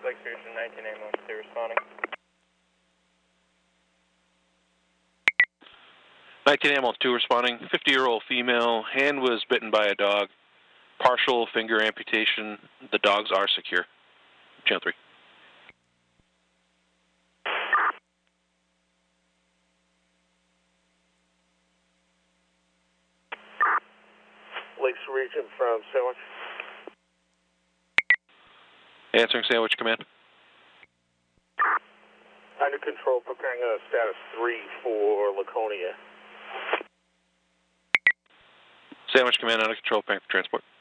Lake Station 19 ambulance 2 responding. 19 ambulance 2 responding. 50-year-old female, hand was bitten by a dog. Partial finger amputation. The dogs are secure. Channel 3. Lakes region from Sandwich. Answering Sandwich Command. Under control, preparing a status 3 for Laconia. Sandwich Command under control, preparing for transport.